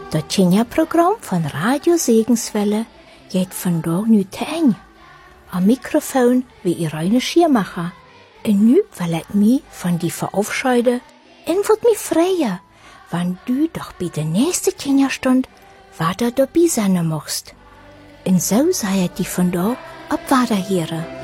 Das Kinderprogramm von Radio Segenswelle geht von da nu te eng. Am Mikrofon wie Irene Schiermacher. En nu will ich mich von die verabscheiden und wird mich freuen, wenn du doch bei der nächsten Kinderstund weiter dabei sein machst. Und so sei ich die von da ab weiterhören.